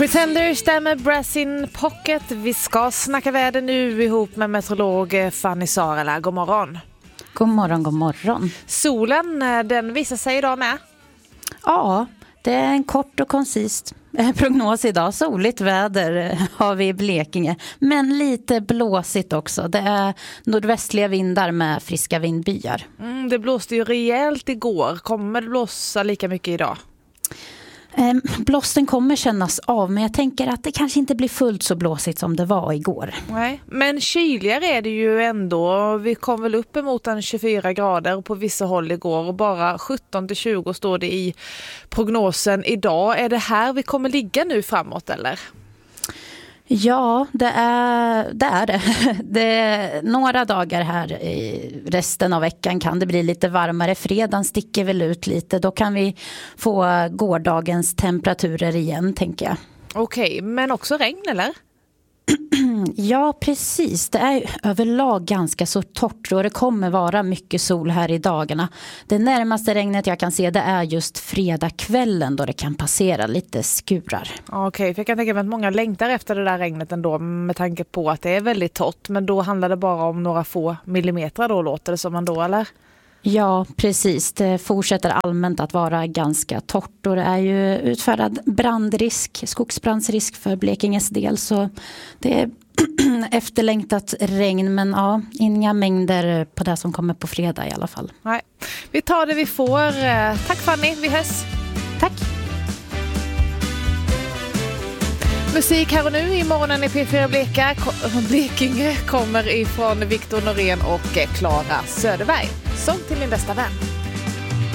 Pretenders där med Brass in Pocket. Vi ska snacka väder nu ihop med meteorolog Fanny Sarela. God morgon. God morgon, god morgon. Solen, den visar sig idag med? Ja, det är en kort och koncist prognos idag. Soligt väder har vi i Blekinge, men lite blåsigt också. Det är nordvästliga vindar med friska vindbyar. Det blåste ju rejält igår. Kommer det blåsa lika mycket idag? Blåsten kommer kännas av, men jag tänker att det kanske inte blir fullt så blåsigt som det var igår. Nej, men kyligare är det ju ändå. Vi kom väl upp emot 24 grader på vissa håll igår och bara 17-20 står det i prognosen idag. Är det här vi kommer ligga nu framåt eller? Ja, det är det. Det är några dagar här i resten av veckan kan det bli lite varmare. Fredagen sticker väl ut lite. Då kan vi få gårdagens temperaturer igen, tänker jag. Okej, men också regn eller? Ja, precis. Det är överlag ganska så torrt och det kommer vara mycket sol här i dagarna. Det närmaste regnet jag kan se det är just fredagskvällen då det kan passera lite skurar. Okej, för jag kan tänka mig att många längtar efter det där regnet ändå med tanke på att det är väldigt torrt. Men då handlar det bara om några få millimeter då, låter det som ändå, eller? Ja, precis. Det fortsätter allmänt att vara ganska torrt och det är ju utfärdad brandrisk, skogsbrandsrisk för Blekinges del, så det är efterlängtat regn, men ja, inga mängder på det som kommer på fredag i alla fall. Nej, vi tar det vi får. Tack Fanny, vi hörs. Tack. Musik här och nu i morgonen i P4 Blekinge kommer ifrån Viktor Norén och Klara Söderberg. Sång till min bästa vän.